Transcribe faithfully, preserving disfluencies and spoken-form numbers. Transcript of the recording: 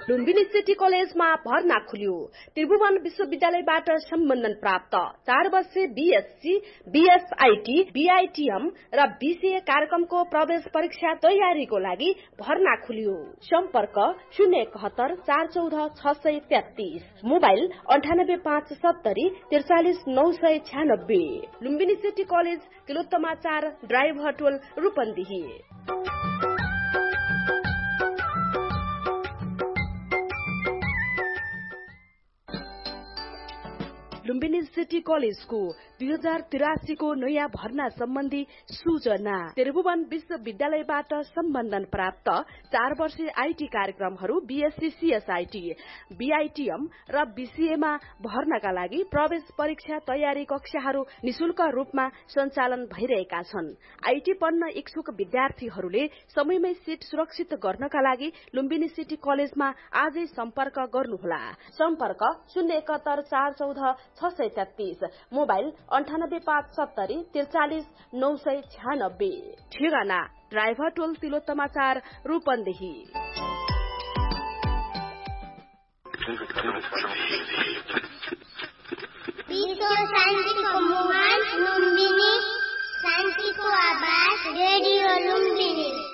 Lumbini city कलेजमा भर्ना खुल्यो। त्रिभुवन विश्वविद्यालयबाट सम्बन्धन प्राप्त चार वर्षे बीएससी, बीएसआईटी, बीआईटीएम र बीसीए कार्यक्रमको प्रवेश परीक्षा तयारीको लागि भर्ना खुल्यो। सम्पर्क शून्य एकहत्तर चार चौध छ सय तेत्तीस, मोबाइल अन्ठानब्बे पाँच सत्तरी त्रिचालिस नौ सय छ्यानब्बे। लुम्बिनी सिटी कलेज तिलोत्तमा चार ड्राइभ हटोल रूपन्देही। लुम्बिनी सिटी कलेजको दुई हजार तिरासी को नयाँ भर्ना सम्बन्धी सूचना। त्रिभुवन विश्वविद्यालयबाट सम्बन्धन प्राप्त चार वर्षे आईटी कार्यक्रमहरू बीएससी, सीएसआईटी, बीआईटीएम र बीसीएमा भर्नाका लागि प्रवेश परीक्षा तयारी कक्षाहरू निशुल्क रूपमा सञ्चालन भइरहेका छन्। आईटी पढ्न इच्छुक विद्यार्थीहरूले समयमै सीट सुरक्षित गर्नका लागि लुम्बिनी सिटी कलेजमा आजै सम्पर्क गर्नुहोला। सम्पर्क शून्य एकहत्तर चार चौध छ सय तेत्तीस, मोबाइल अन्ठानब्बे पाँच सत्तरी त्रिचालिस नौ सय छ्यानब्बे। ठेगाना ड्राइभर टोल तिलोत्तमा चार रूपन्देही। शान्तिको मुहान लुम्बिनी, शान्तिको आवाज रेडियो लुम्बिनी।